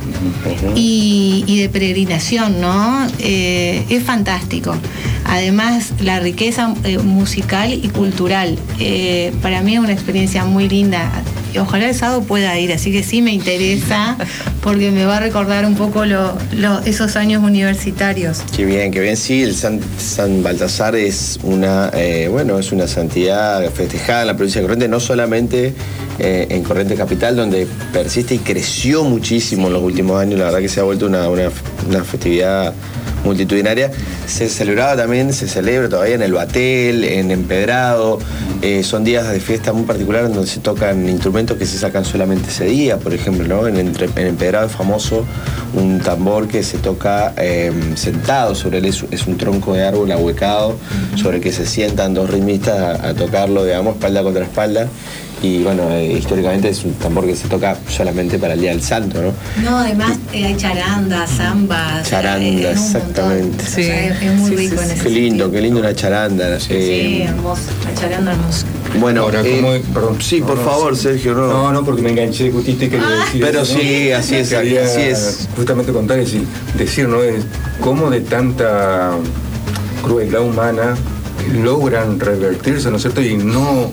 y de peregrinación, ¿no? Es fantástico. Además, la riqueza musical y cultural. Para mí es una experiencia muy linda. Ojalá el sábado pueda ir, así que sí me interesa, porque me va a recordar un poco esos años universitarios. Qué bien, sí, el San Baltasar es es una santidad festejada en la provincia de Corrientes, no solamente en Corrientes Capital, donde persiste y creció muchísimo en los últimos años. La verdad que se ha vuelto una festividad multitudinaria. Se celebra todavía en el Batel, en Empedrado. Son días de fiesta muy particulares donde se tocan instrumentos que se sacan solamente ese día, por ejemplo, ¿no? En Empedrado es famoso un tambor que se toca sentado sobre él, es un tronco de árbol ahuecado, sobre el que se sientan dos ritmistas a tocarlo, digamos, espalda contra espalda. Y bueno, históricamente es un tambor que se toca solamente para el Día del Santo, ¿no? No, además hay charanda, zamba. Charanda, exactamente. Sí. O sea, es muy rico en ese sentido. Qué lindo una charanda. Sí, hermoso, una charanda hermosa. Bueno, ahora, perdón. Sí, por favor, Sergio, no. No, porque me enganché, justamente quería decir. Pero eso, sí, ¿no? así es. Justamente contar y decir, ¿no? Es cómo de tanta crueldad humana logran revertirse, ¿no es cierto? Y no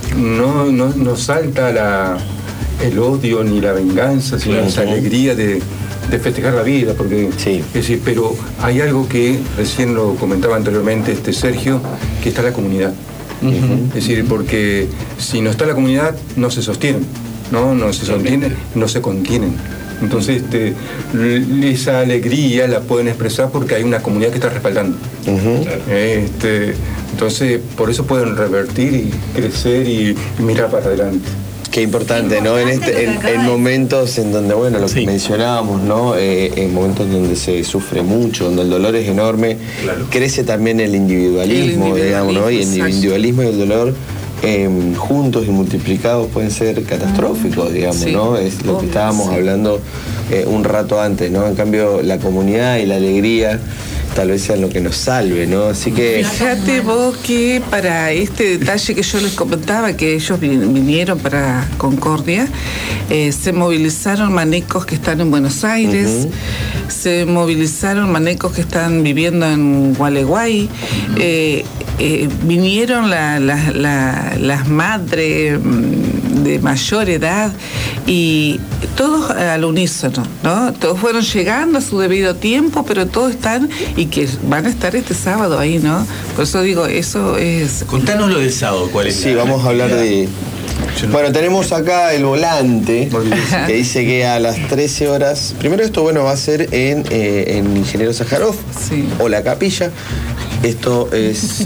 salta el odio ni la venganza, sino esa alegría de festejar la vida, porque es decir, pero hay algo que recién lo comentaba anteriormente Sergio, que está la comunidad. Es decir, porque si no está la comunidad no se sostienen, no se sostienen, no se contienen. Entonces esa alegría la pueden expresar porque hay una comunidad que está respaldando. Entonces por eso pueden revertir y crecer y mirar para adelante. Qué importante, ¿no? En momentos en donde, bueno, lo que mencionábamos, ¿no? En momentos donde se sufre mucho, donde el dolor es enorme, crece también el individualismo, digamos, ¿no? Y el individualismo y el dolor juntos y multiplicados pueden ser catastróficos, digamos, ¿no? Es lo que estábamos hablando un rato antes, ¿no? En cambio, la comunidad y la alegría tal vez sea lo que nos salve, ¿no? Así que... Fíjate vos que para este detalle que yo les comentaba, que ellos vinieron para Concordia, se movilizaron manecos que están en Buenos Aires, se movilizaron manecos que están viviendo en Gualeguay, vinieron las madres de mayor edad y todos al unísono, ¿no? Todos fueron llegando a su debido tiempo, pero todos están y que van a estar este sábado ahí, ¿no? Por eso digo, eso es... Contanos lo del sábado, ¿cuál es? Sí, vamos a hablar de... Bueno, tenemos acá el volante que dice que a las 13 horas... Primero esto, bueno, va a ser en Ingeniero Sájarov o La Capilla. Esto es,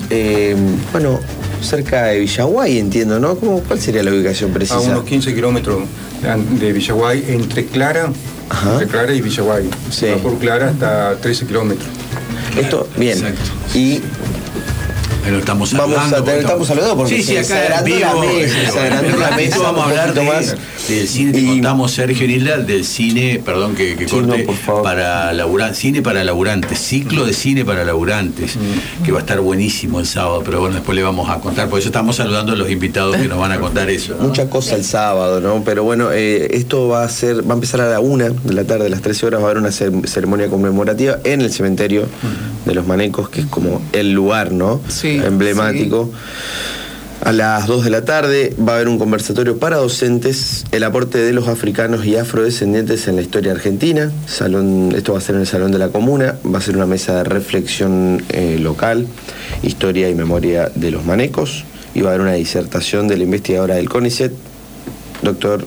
cerca de Villaguay, entiendo, ¿no? ¿Cuál sería la ubicación precisa? A unos 15 kilómetros de Villaguay, entre Clara y Villaguay. Sí. Por Clara hasta 13 kilómetros. Esto, bien. Exacto. Y... Pero estamos hablando. Estamos hablando porque sí, acá en vivo, la mesa. Vamos a hablar del cine. Te contamos, Sergio Nilda, del cine, perdón que corte, para laburantes, cine para laburantes, ciclo de cine para laburantes, que va a estar buenísimo el sábado, pero bueno, después le vamos a contar, por eso estamos saludando a los invitados que nos van a contar eso, ¿no? Mucha cosa el sábado, ¿no? Pero bueno, esto va a empezar a la 1 de la tarde, a las 13 horas va a haber una ceremonia conmemorativa en el cementerio de los Manecos, que es como el lugar, ¿no? Sí. Emblemático. A las 2 de la tarde va a haber un conversatorio para docentes, el aporte de los africanos y afrodescendientes en la historia argentina. Esto va a ser en el Salón de la Comuna, va a ser una mesa de reflexión local, historia y memoria de los manecos, y va a haber una disertación de la investigadora del CONICET, doctora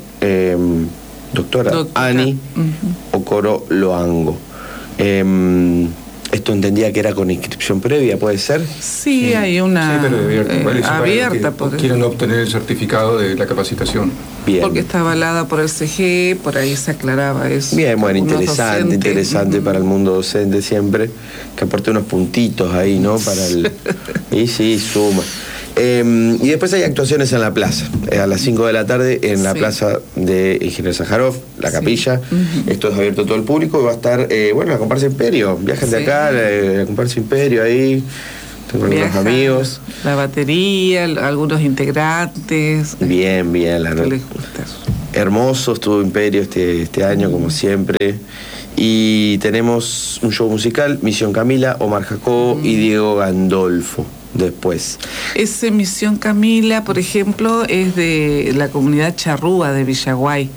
Ani Okoro Loango. Esto entendía que era con inscripción previa, ¿puede ser? Sí, hay una abierta. Quieren obtener el certificado de la capacitación. Bien. Porque está avalada por el CG, por ahí se aclaraba eso. Bien, bueno, interesante para el mundo docente siempre, que aporte unos puntitos ahí, ¿no? Para el... Y sí, suma. Y después hay actuaciones en la plaza, a las 5 de la tarde en la plaza de Ingeniero Sájarov, La Capilla. Esto es abierto a todo el público y va a estar, la comparsa Imperio. Viajan de acá, la comparsa Imperio ahí, con algunos amigos. La batería, algunos integrantes. Bien, la les gusta eso. hermoso, estuvo Imperio este año, como siempre. Y tenemos un show musical, Misión Camila, Omar Jacobo y Diego Gandolfo después. Ese Misión Camila, por ejemplo, es de la comunidad charrúa de Villaguay.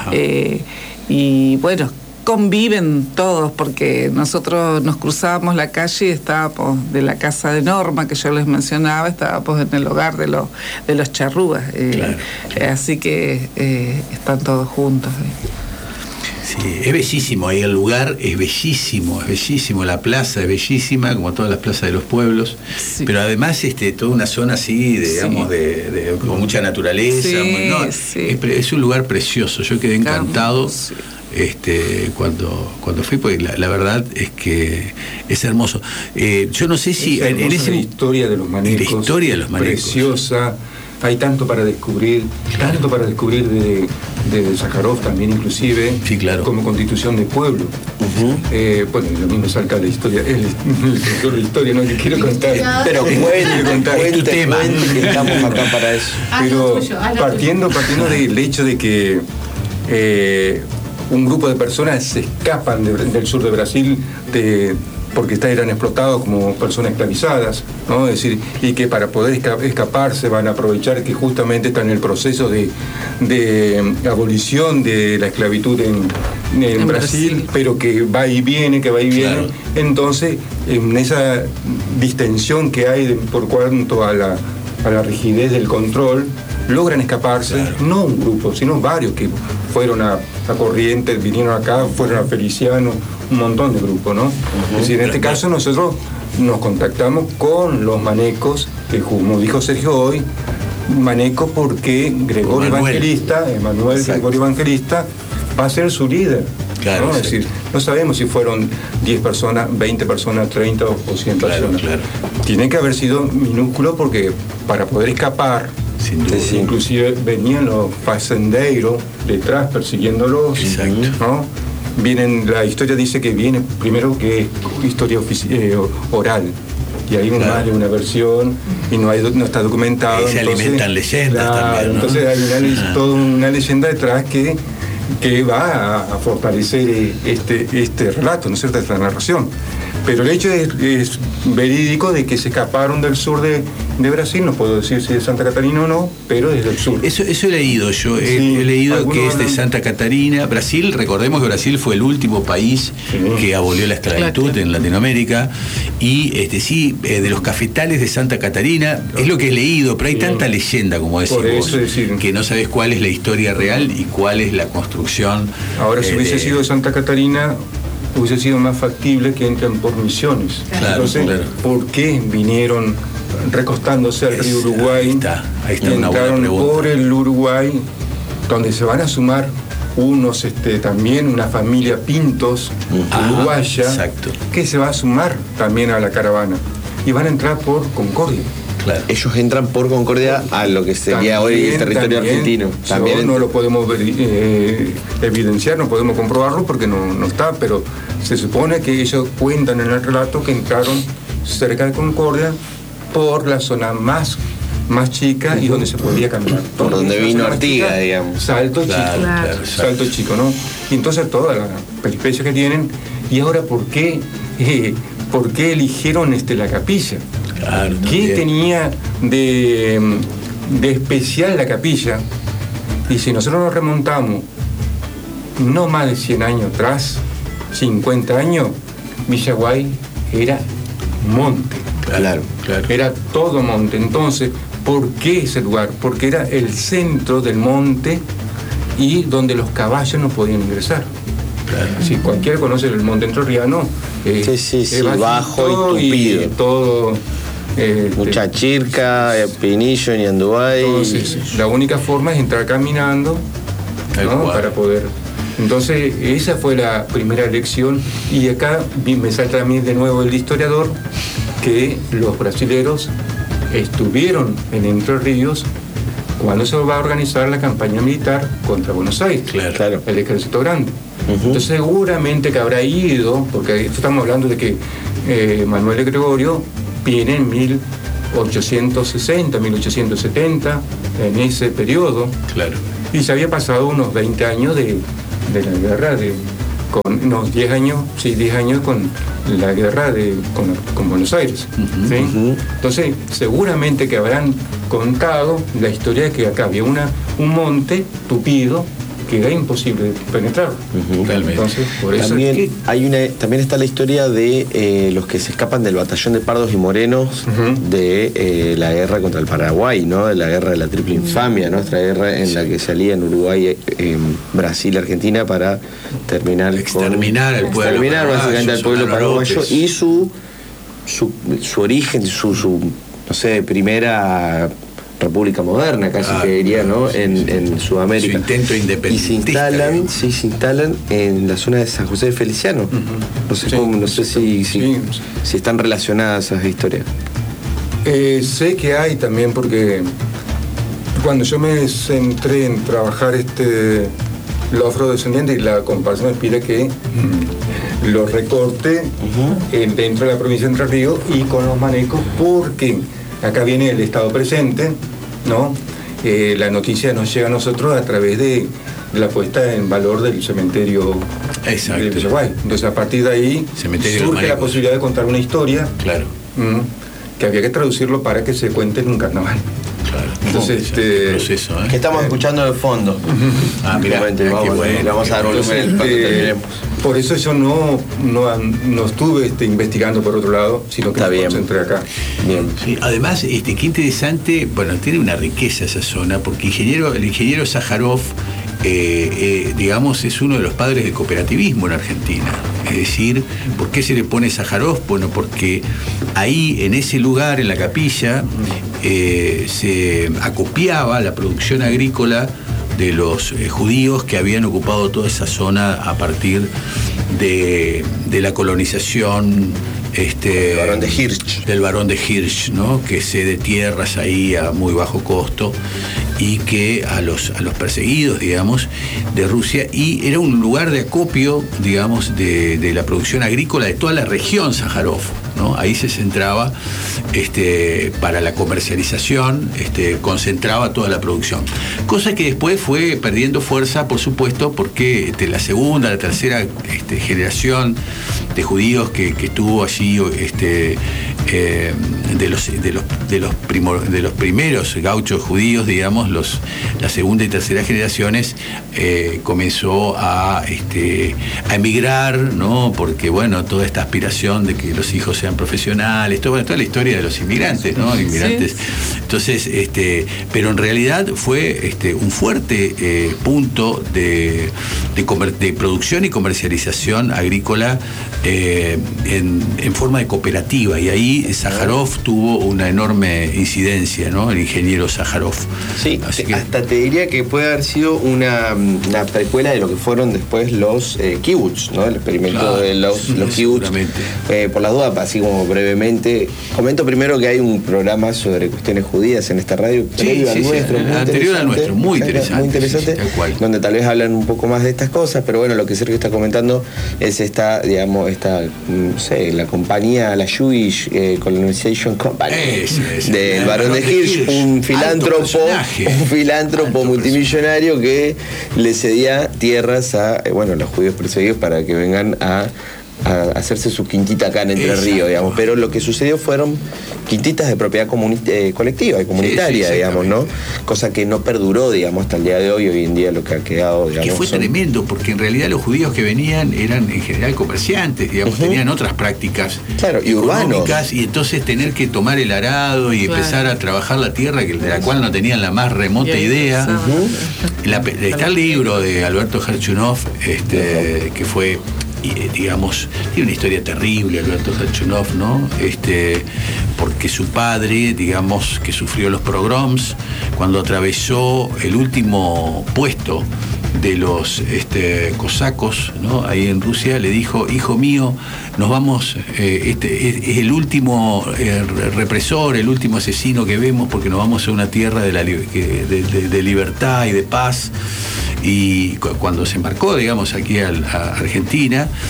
Y bueno, conviven todos, porque nosotros nos cruzábamos la calle y estábamos de la casa de Norma, que yo les mencionaba, estábamos en el hogar de los charrúas. Claro. Así que están todos juntos. Sí, es bellísimo, ahí el lugar es bellísimo, la plaza es bellísima, como todas las plazas de los pueblos, sí. Pero además toda una zona así, digamos, de con mucha naturaleza, es un lugar precioso, yo quedé encantado. Sí. Cuando fui, porque la verdad es que es hermoso. Yo no sé si en esa historia de los manecos, la historia de los manecos, preciosa. Hay tanto para descubrir, de Sájarov también, inclusive, sí, claro, como constitución de pueblo. Bueno, lo mismo salta la historia, es el escritor de historia, no que quiero contar. Pero es tu tema. Estamos acá para eso. Pero partiendo del hecho de que un grupo de personas se escapan del sur de Brasil porque eran explotados como personas esclavizadas, ¿no? Es decir, y que para poder escaparse van a aprovechar que justamente están en el proceso de abolición de la esclavitud en Brasil, pero que va y viene. Claro. Entonces, en esa distensión que hay por cuanto a la rigidez del control, logran escaparse, claro, no un grupo, sino varios que fueron a Corrientes, vinieron acá, fueron a Feliciano, un montón de grupos, ¿no? Es decir, en este caso nosotros nos contactamos con los manecos, que como dijo Sergio hoy, maneco porque Gregorio Evangelista, Emanuel Gregorio Evangelista, va a ser su líder. Claro, ¿no? Es decir, no sabemos si fueron 10 personas, 20 personas, 30 o 100 personas. Claro. Tiene que haber sido minúsculo porque para poder escapar, sin duda, inclusive venían los fazendeiros detrás persiguiéndolos. Exacto. ¿No? La historia dice que viene primero que es historia oral. Y hay una versión y no está documentado. Y se alimentan leyendas, claro, también, ¿no? Entonces hay toda una leyenda detrás que va a fortalecer este relato, ¿no es cierto?, esta narración. Pero el hecho es verídico de que se escaparon del sur de Brasil, no puedo decir si de Santa Catarina o no, pero desde el sur. Eso he leído yo, he leído que es de Santa Catarina. Brasil, recordemos que Brasil fue el último país que abolió la esclavitud en Latinoamérica, y de los cafetales de Santa Catarina, es lo que he leído, pero hay tanta leyenda, como decís vos, que no sabés cuál es la historia real y cuál es la construcción. Ahora, si hubiese sido de Santa Catarina, hubiese sido más factible que entren por Misiones. Claro, entonces, claro. ¿Por qué vinieron recostándose al río Uruguay? Ahí está y una buena entraron pregunta. por el Uruguay, donde se van a sumar unos, también una familia Pintos, uruguaya, exacto, que se va a sumar también a la caravana. Y van a entrar por Concordia. Claro. Ellos entran por Concordia a lo que sería hoy el territorio argentino. También no lo podemos evidenciar, no podemos comprobarlo porque no está, pero se supone que ellos cuentan en el relato que entraron cerca de Concordia por la zona más chica y donde se podía caminar. Por donde vino Artigas, digamos. Salto chico, ¿no? Y entonces toda la peripecia que tienen. Y ahora, ¿por qué eligieron la capilla? Claro, ¿Qué tenía de especial la capilla? Y si nosotros nos remontamos no más de 100 años atrás, 50 años, Villaguay era monte. Claro. Era todo monte. Entonces, ¿por qué ese lugar? Porque era el centro del monte y donde los caballos no podían ingresar. Claro. Si cualquiera conoce el monte entrerriano, es bajo y tupido. Todo. Mucha chirca, pinillo, ni Andubay. Entonces, la única forma es entrar caminando, ¿no? Para poder. Entonces, esa fue la primera elección. Y acá me salta a mí de nuevo el historiador, que los brasileros estuvieron en Entre Ríos cuando se va a organizar la campaña militar contra Buenos Aires. Claro. El ejército grande. Entonces, seguramente que habrá ido, porque estamos hablando de que Manuel de Gregorio viene en 1860, 1870, en ese periodo. Claro. Y se había pasado unos 20 años de la guerra, con unos 10 años con la guerra con Buenos Aires. ¿Sí? Entonces, seguramente que habrán contado la historia de que acá había un monte tupido que era imposible penetrar. Entonces, por eso también está la historia de los que se escapan del batallón de pardos y morenos de la guerra contra el Paraguay, ¿no? De la guerra de la triple infamia, nuestra guerra en la que salía en Uruguay, Brasil, Argentina para exterminar al pueblo básicamente al pueblo paraguayo y su origen, su no sé, primera república moderna, casi que diría, ¿no? En Sudamérica. Su intento independentista. Y se instalan en la zona de San José de Feliciano. No sé si están relacionadas esas historias. Sé que hay también, porque cuando yo me centré en trabajar los afrodescendientes, y la comparación me pide que lo recorte dentro de la provincia de Entre Ríos y con los manecos, porque acá viene el Estado presente, ¿no? La noticia nos llega a nosotros a través de la puesta en valor del cementerio de Paraguay. Entonces, a partir de ahí surge la posibilidad de contar una historia, que había que traducirlo para que se cuente en un carnaval. Claro. Entonces, proceso, que estamos escuchando de fondo. Mira, vamos a dar volumen por eso yo no estuve investigando por otro lado, sino que me concentré acá. Bien. Sí, además, qué interesante, tiene una riqueza esa zona, porque el ingeniero Sájarov, digamos, es uno de los padres del cooperativismo en Argentina. Es decir, ¿por qué se le pone Sájarov? Bueno, porque ahí, en ese lugar, en la capilla, se acopiaba la producción agrícola de los judíos que habían ocupado toda esa zona a partir de la colonización del barón de Hirsch, ¿no? Que cede tierras ahí a muy bajo costo y que a los perseguidos, digamos, de Rusia, y era un lugar de acopio, digamos, de la producción agrícola de toda la región Sájarov, ¿no? Ahí se centraba para la comercialización, concentraba toda la producción. Cosa que después fue perdiendo fuerza, por supuesto, porque la segunda, la tercera generación de judíos que estuvo allí, de los primeros gauchos judíos, digamos, las segunda y tercera generaciones, comenzó a emigrar, ¿no? Porque, toda esta aspiración de que los hijos sean profesionales, toda la historia de los inmigrantes, ¿no? Inmigrantes. Sí. Entonces, pero en realidad fue un fuerte punto de producción y comercialización agrícola en forma de cooperativa, y ahí Sájarov tuvo una enorme incidencia, ¿no? El ingeniero Sájarov. Sí, hasta te diría que puede haber sido una precuela de lo que fueron después los kibbutz, ¿no? El experimento de los kibbutz. Por las dudas, así como brevemente, comento primero que hay un programa sobre cuestiones judías en esta radio, anterior al nuestro, muy interesante, donde tal vez hablan un poco más de estas cosas, pero lo que Sergio está comentando es la compañía, la Jewish Colonization Company del barón de Hirsch, un filántropo multimillonario que le cedía tierras a los judíos perseguidos para que vengan a hacerse su quintita acá en Entre Ríos, digamos. Pero lo que sucedió fueron quintitas de propiedad colectiva y comunitaria, digamos, ¿no? Cosa que no perduró, digamos, hasta el día de hoy. Hoy en día lo que ha quedado, digamos... Que fue tremendo, porque en realidad los judíos que venían eran en general comerciantes, digamos, tenían otras prácticas y urbanos. Y entonces tener que tomar el arado y empezar a trabajar la tierra, de la cual no tenían la más remota idea. Está el libro de Alberto Gerchunov, que fue... digamos, tiene una historia terrible Alberto Gerchunov, ¿no? Porque su padre, digamos, que sufrió los pogroms, cuando atravesó el último puesto de los cosacos, ¿no? Ahí en Rusia, le dijo: hijo mío, nos vamos, es el último represor, el último asesino que vemos, porque nos vamos a una tierra de libertad y de paz. Y cuando se embarcó, digamos, aquí a Argentina,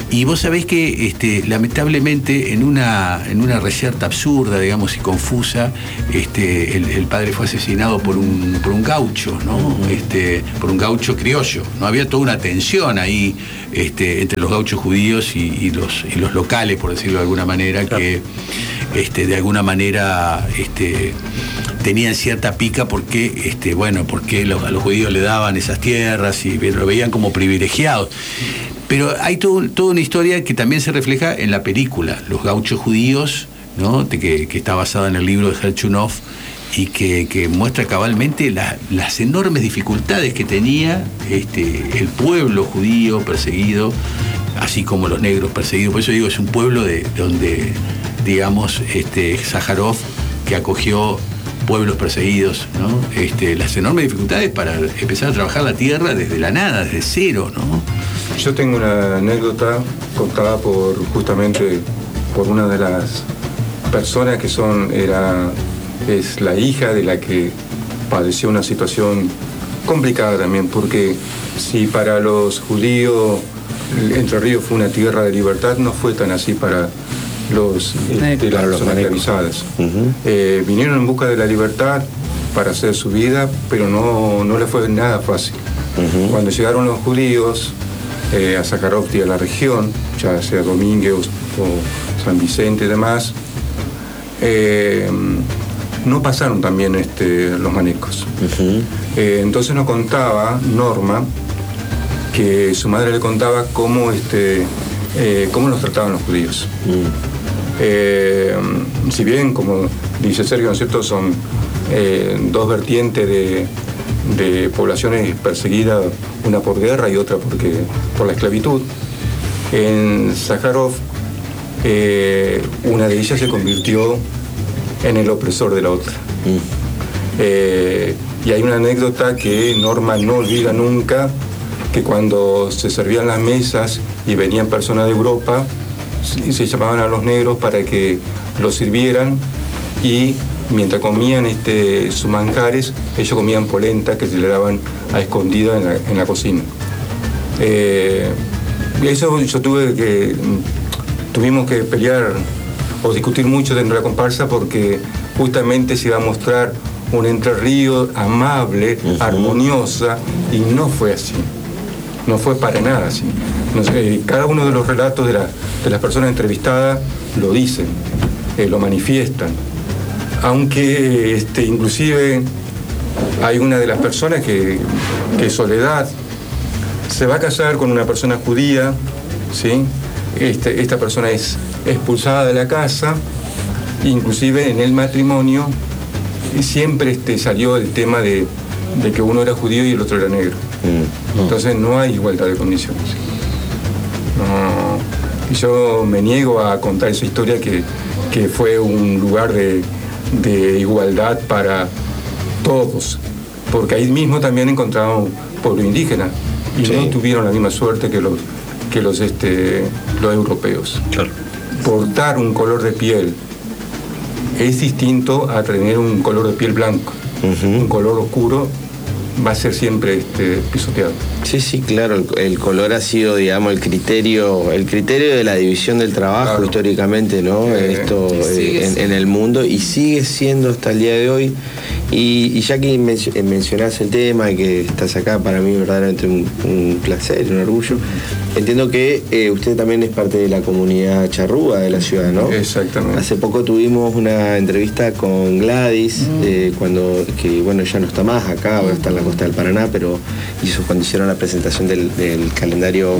Y vos sabés que lamentablemente en una reyerta absurda, digamos, y confusa, el padre fue asesinado por un gaucho, ¿no? Por un gaucho criollo. No había toda una tensión ahí entre los gauchos judíos y los locales, por decirlo de alguna manera, claro, que de alguna manera tenían cierta pica porque a los judíos le daban esas tierras y lo veían como privilegiados. Pero hay toda una historia que también se refleja en la película, Los gauchos judíos, ¿no? que está basada en el libro de Herchunov y que muestra cabalmente las enormes dificultades que tenía el pueblo judío perseguido, así como los negros perseguidos. Por eso digo, es un pueblo donde, digamos, Sájarov, que acogió pueblos perseguidos, ¿no? Las enormes dificultades para empezar a trabajar la tierra desde la nada, desde cero, ¿no? Yo tengo una anécdota contada justamente por una de las personas que es la hija de la que padeció una situación complicada también, porque si para los judíos Entre Ríos fue una tierra de libertad, no fue tan así para las personas esclavizadas. Vinieron en busca de la libertad para hacer su vida, pero no les fue nada fácil. Cuando llegaron los judíos a Sájarov y a la región, ya sea Domínguez o San Vicente y demás, no pasaron también los manecos. Entonces nos contaba Norma que su madre le contaba cómo los trataban los judíos. Si bien, como dice Sergio, ¿no es cierto?, son dos vertientes de poblaciones perseguidas, una por guerra y otra por la esclavitud. En Sájarov, una de ellas se convirtió en el opresor de la otra. Y hay una anécdota que Norma no olvida nunca, que cuando se servían las mesas y venían personas de Europa, se llamaban a los negros para que los sirvieran, y mientras comían sus manjares, ellos comían polenta que se le daban a escondida en la cocina. Eso tuvimos que pelear o discutir mucho dentro de la comparsa, porque justamente se iba a mostrar un Entre Ríos amable, armoniosa, y no fue así. No fue para nada así. Cada uno de los relatos de las personas entrevistadas lo dicen, lo manifiestan. Aunque inclusive hay una de las personas que Soledad se va a casar con una persona judía, ¿sí? Esta persona es expulsada de la casa, inclusive en el matrimonio siempre salió el tema de que uno era judío y el otro era negro. Entonces no hay igualdad de condiciones. No. Y yo me niego a contar esa historia que fue un lugar de igualdad para todos, porque ahí mismo también encontraron pueblo indígena y no tuvieron la misma suerte que los europeos. Claro. Portar un color de piel es distinto a tener un color de piel blanco. Un color oscuro va a ser siempre pisoteado. Sí, claro, el color ha sido, digamos, el criterio de la división del trabajo, claro, históricamente, ¿no? En el mundo, y sigue siendo hasta el día de hoy. Y ya que mencionás el tema y que estás acá, para mí verdaderamente un placer, un orgullo. Entiendo que usted también es parte de la comunidad charrúa de la ciudad, ¿no? Exactamente. Hace poco tuvimos una entrevista con Gladys, que ya no está más acá, ahora está en la costa del Paraná, pero cuando hicieron la presentación del calendario,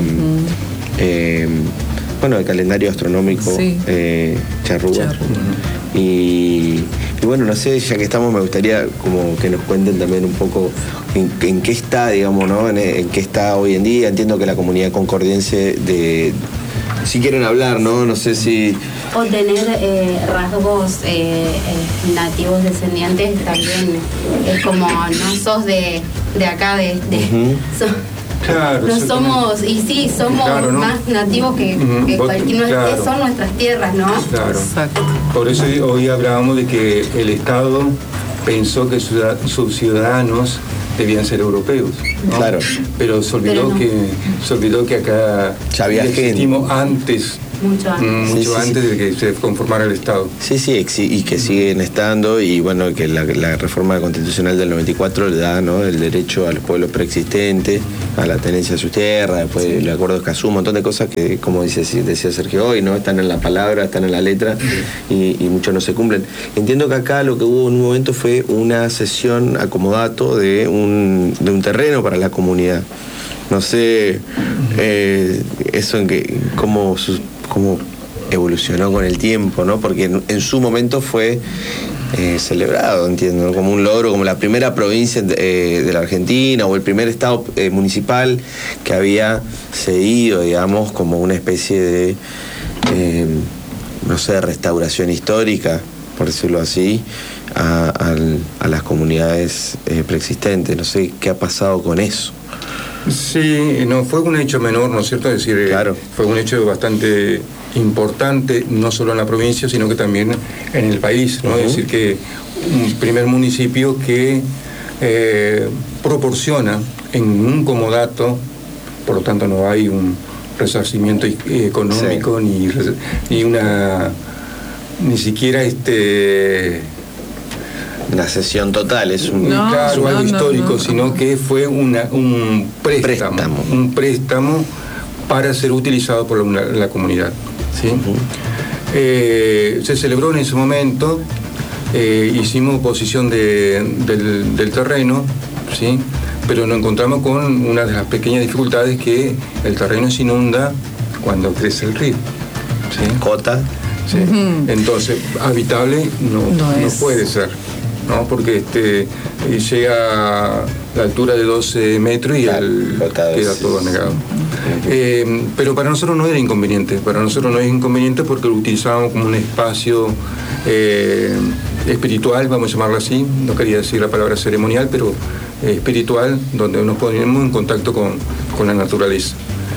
el calendario astronómico, charrúa. Y bueno, no sé, ya que estamos, me gustaría como que nos cuenten también un poco en qué está, digamos, ¿no? En qué está hoy en día. Entiendo que la comunidad concordiense si quieren hablar, ¿no? No sé si... O tener rasgos nativos descendientes también. Es como, no sos de acá, Claro, no somos, y sí, somos claro, ¿no? Más nativos que cualquier, claro, son nuestras tierras, ¿no? Claro. Exacto. Por eso hoy hablábamos de que el Estado pensó que sus ciudadanos debían ser europeos, ¿no? Claro. Pero se olvidó que acá ya había existimos antes. Mucho antes de que se conformara el Estado. Sí, y que siguen estando, y bueno, que la reforma constitucional del 94 le da, ¿no?, el derecho a los pueblos preexistentes, a la tenencia de sus tierras, después el acuerdo de Escazú, un montón de cosas que, como decía Sergio hoy, ¿no?, están en la palabra, están en la letra, y muchos no se cumplen. Entiendo que acá lo que hubo en un momento fue una cesión acomodato de un terreno para la comunidad. No sé eso cómo evolucionó con el tiempo, ¿no? Porque en su momento fue celebrado, entiendo, ¿no?, como un logro, como la primera provincia de la Argentina, o el primer estado municipal que había cedido, digamos, como una especie de, no sé, restauración histórica, por decirlo así, a las comunidades preexistentes. No sé qué ha pasado con eso. Sí, no fue un hecho menor, ¿no es cierto? Es decir, claro, fue un hecho bastante importante, no solo en la provincia, sino que también en el país, ¿no? Es decir, que un primer municipio que proporciona en un comodato, por lo tanto no hay un resarcimiento económico, ni siquiera la cesión total, es algo histórico, sino que fue un préstamo para ser utilizado por la comunidad, ¿sí? Se celebró en ese momento, hicimos oposición del terreno, ¿sí?, pero nos encontramos con una de las pequeñas dificultades, que el terreno se inunda cuando crece el río, ¿sí? Cota. Sí. Entonces, habitable no puede ser, ¿no? Porque llega a la altura de 12 metros y queda todo anegado. Pero para nosotros no era inconveniente, porque lo utilizábamos como un espacio espiritual, vamos a llamarlo así, no quería decir la palabra ceremonial, pero espiritual, donde nos poníamos en contacto con la naturaleza.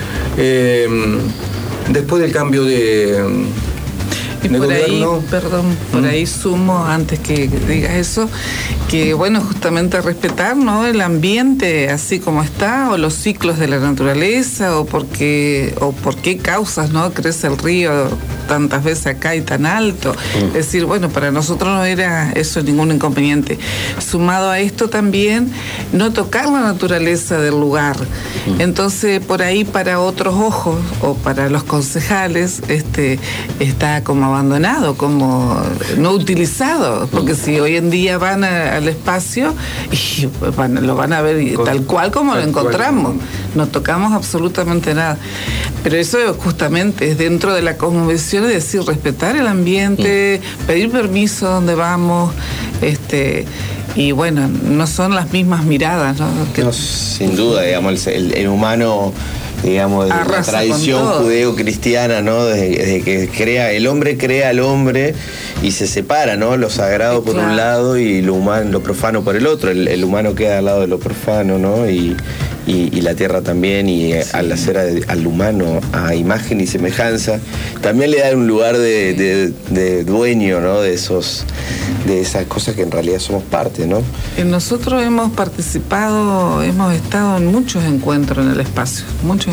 Después del cambio de por ahí, por ahí sumo, antes que digas eso, que bueno, justamente respetar, ¿no?, el ambiente así como está, o los ciclos de la naturaleza, o por qué causas, ¿no?, crece el río tantas veces acá y tan alto. Es decir, bueno, para nosotros no era eso ningún inconveniente. Sumado a esto también, no tocar la naturaleza del lugar. Entonces, por ahí para otros ojos, o para los concejales, está como abandonado, como no utilizado, porque si hoy en día van al espacio y lo van a ver tal cual como lo encontramos, no tocamos absolutamente nada. Pero eso justamente es dentro de la cosmovisión, es decir, respetar el ambiente, pedir permiso donde vamos, y bueno, no son las mismas miradas, ¿no? No, sin duda, digamos, el humano, digamos, de la tradición judeo-cristiana, ¿no? Desde que el hombre crea al hombre y se separa, ¿no? Lo sagrado por un lado y lo humano, lo profano por el otro. El humano queda al lado de lo profano, ¿no? Y la tierra también, y al hacer al humano a imagen y semejanza, también le da un lugar de dueño, ¿no?, de esas cosas que en realidad somos parte, ¿no? Nosotros hemos participado, hemos estado en muchos encuentros en el espacio,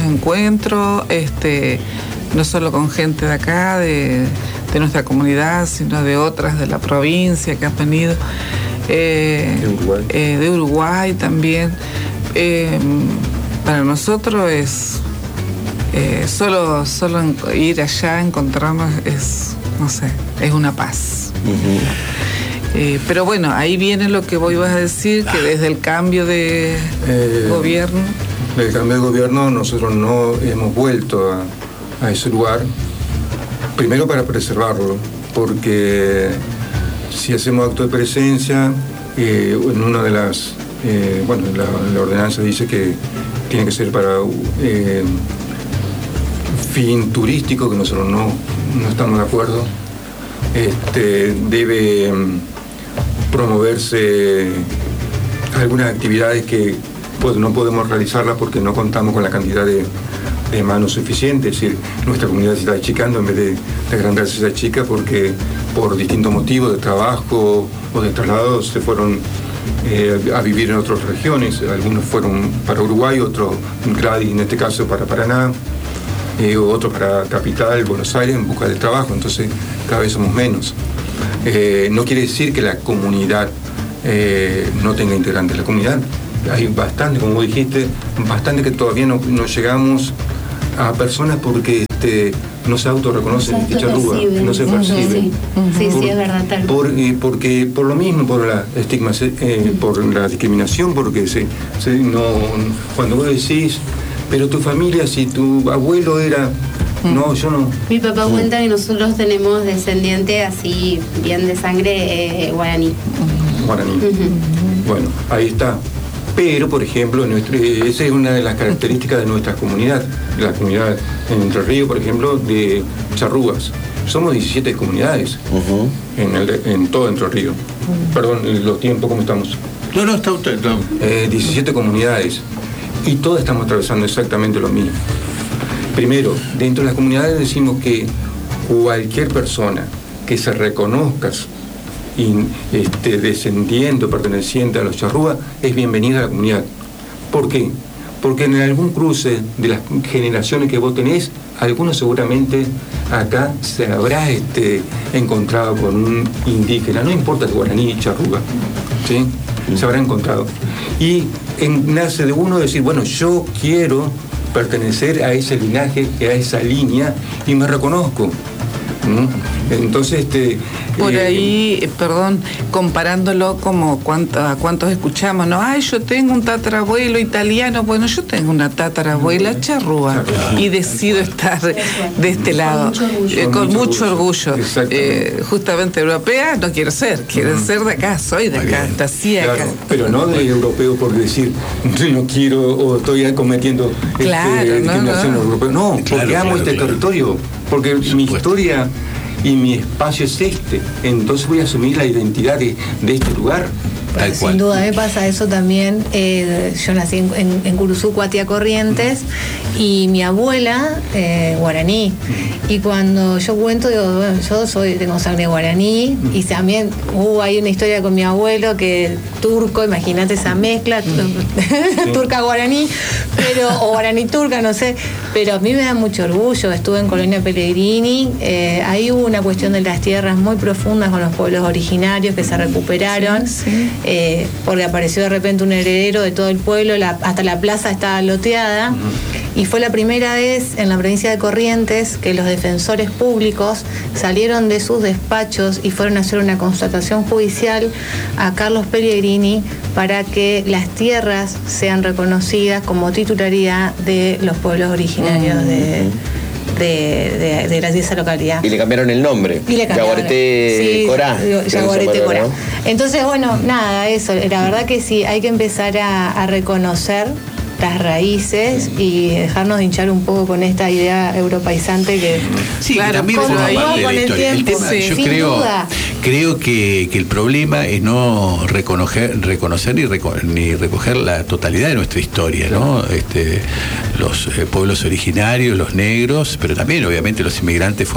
no solo con gente de acá, de nuestra comunidad, sino de otras de la provincia que han venido, de Uruguay también. Para nosotros es solo ir allá, encontrarnos, es una paz. Pero bueno, ahí viene lo que vos ibas a decir, que desde el cambio de gobierno. Desde el cambio de gobierno nosotros no hemos vuelto a ese lugar, primero para preservarlo, porque si hacemos acto de presencia, en una de las la ordenanza dice que tiene que ser para fin turístico, que nosotros no estamos de acuerdo. Debe promoverse algunas actividades que no podemos realizarlas porque no contamos con la cantidad de manos suficiente. Es decir, nuestra comunidad se está achicando en vez de agrandarse, se achica porque por distintos motivos de trabajo o de traslados se fueron a vivir en otras regiones. Algunos fueron para Uruguay, otros, Gladys en este caso, para Paraná, otros para Capital, Buenos Aires, en busca de trabajo. Entonces cada vez somos menos. No quiere decir que la comunidad no tenga integrantes. La comunidad hay bastante, como vos dijiste, bastante que todavía no llegamos a personas porque no se autorreconocen charrúa, no se perciben. Sí, es verdad. Porque por lo mismo, por la estigma, por la discriminación, porque cuando vos decís, pero tu familia, si tu abuelo era... No, yo no. Mi papá cuenta que nosotros tenemos descendiente así, bien de sangre guaraní. Guaraní. Bueno, ahí está. Pero, por ejemplo, esa es una de las características de nuestra comunidad. La comunidad en Entre Ríos, por ejemplo, de charrúas. Somos 17 comunidades en todo Entre Ríos. Perdón, los tiempos, ¿cómo estamos? No, está usted. 17 comunidades. Y todas estamos atravesando exactamente lo mismo. Primero, dentro de las comunidades decimos que cualquier persona que se reconozca descendiente o perteneciente a los charrúas es bienvenida a la comunidad. ¿Por qué? Porque en algún cruce de las generaciones que vos tenés, algunos seguramente acá se habrá encontrado con un indígena, no importa el guaraní, charrúa, ¿sí? Se habrá encontrado. Y nace de uno decir, bueno, yo quiero pertenecer a ese linaje, a esa línea, y me reconozco. Entonces, por ahí, perdón, comparándolo como a cuántos escuchamos, ¿no? Ay, yo tengo un tatarabuelo italiano. Bueno, yo tengo una tatarabuela charrúa y decido estar de este lado con mucho orgullo. Justamente europea no quiero ser, quiero ser de acá, soy de acá, nací acá. Claro, pero no de europeo por decir no quiero o estoy cometiendo discriminación europea. No, porque amo este territorio, porque mi historia y mi espacio es entonces voy a asumir la identidad de este lugar. Sin duda, me pasa eso también. Yo nací en Curuzú, Cuatía, Corrientes, y mi abuela, guaraní. Y cuando yo cuento, digo, bueno, tengo sangre guaraní, y también hay una historia con mi abuelo que turco, imagínate esa mezcla, turca-guaraní, o guaraní-turca, no sé, pero a mí me da mucho orgullo. Estuve en Colonia Pellegrini, ahí hubo una cuestión de las tierras muy profundas con los pueblos originarios que se recuperaron. Porque apareció de repente un heredero de todo el pueblo, hasta la plaza estaba loteada, y fue la primera vez en la provincia de Corrientes que los defensores públicos salieron de sus despachos y fueron a hacer una constatación judicial a Carlos Pellegrini para que las tierras sean reconocidas como titularidad de los pueblos originarios de esa localidad. Y le cambiaron el nombre. Yaguareté Corá. Yaguareté Corá. Entonces, bueno, nada, eso. La verdad que sí, hay que empezar a reconocer las raíces y dejarnos de hinchar un poco con esta idea europeizante que también forma parte de la historia. El tema, yo creo que el problema es no reconocer ni recoger la totalidad de nuestra historia, ¿no? Los pueblos originarios, los negros, pero también obviamente los inmigrantes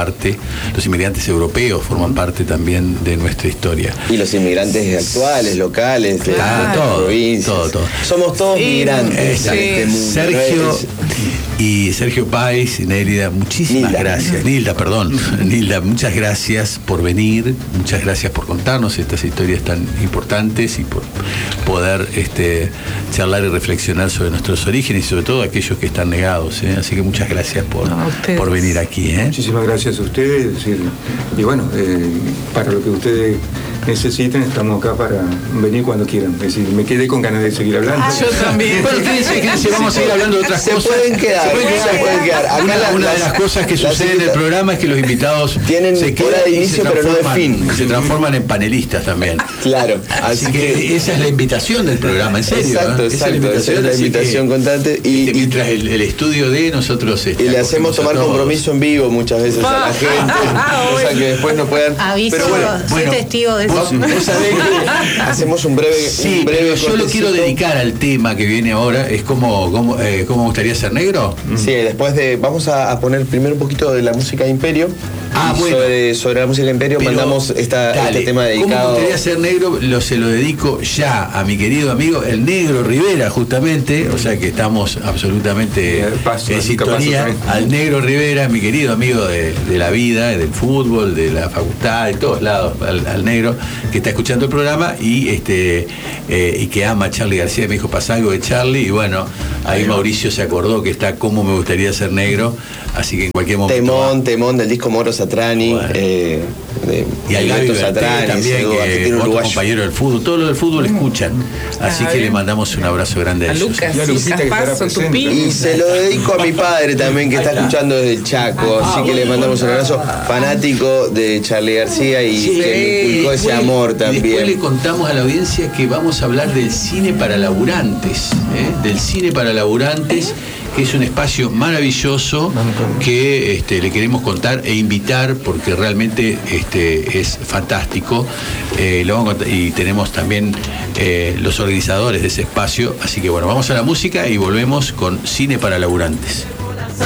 europeos forman parte también de nuestra historia. Y los inmigrantes actuales, locales, de las provincias. Todo. Somos todos migrantes. Sergio Páez y Nélida, muchísimas gracias. Nilda, muchas gracias por venir, muchas gracias por contarnos estas historias tan importantes y por poder charlar y reflexionar sobre nuestros orígenes y sobre todo aquellos que están negados. Así que muchas gracias por venir aquí. Muchísimas gracias a ustedes. Y bueno, para lo que ustedes necesiten, estamos acá para venir cuando quieran. Es decir, me quedé con ganas de seguir hablando. Yo también. Bueno, quédense, vamos a seguir hablando de otras cosas. Se pueden quedar. Una de las cosas que sucede en el programa es que los invitados tienen se quedan hora de inicio, pero no de fin. Se transforman en panelistas también. Claro. Así que esa es la invitación del programa, en serio. Exacto. Esa es la invitación constante. Y mientras el estudio de nosotros... y le hacemos tomar compromiso en vivo muchas veces a la gente. O sea que después no puedan... Aviso, soy testigo de eso. Vos sabés que hacemos un breve yo lo quiero dedicar al tema que viene ahora. Es cómo me gustaría ser negro. Sí, después vamos a poner primero un poquito de la música de Imperio Sobre la música Imperio, pero mandamos este tema dedicado. ¿Cómo gustaría ser negro? Se lo dedico ya a mi querido amigo, el Negro Rivera, justamente, o sea que estamos absolutamente en sintonía. Al Negro Rivera, mi querido amigo de la vida, del fútbol, de la facultad, de todos lados, al Negro, que está escuchando el programa y que ama a Charly García. Me dijo, pasa algo de Charly, y bueno, ahí Mauricio se acordó que está Cómo me gustaría ser negro, así que en cualquier momento. Temón del disco Moro Satrani. Bueno. Y al Gaby Satrani también, que es otro compañero del fútbol. Todos los del fútbol escuchan, así que le mandamos un abrazo grande a ellos. Lucas, y se lo dedico a mi padre también, que está escuchando desde el Chaco, así que le mandamos un abrazo, fanático de Charly García y que me inculcó ese amor también. Y después le contamos a la audiencia que vamos a hablar del cine para laburantes, del cine para laburantes, que es un espacio maravilloso que le queremos contar e invitar, porque realmente es fantástico. Lo vamos a contar, y tenemos también los organizadores de ese espacio. Así que bueno, vamos a la música y volvemos con Cine para Laburantes.